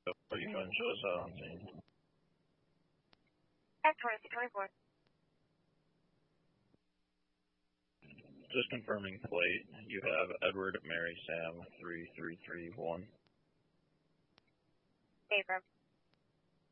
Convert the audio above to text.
Are you going shows out on scene? F-24. Just confirming plate. You have Edward Mary Sam 3331. Affirm.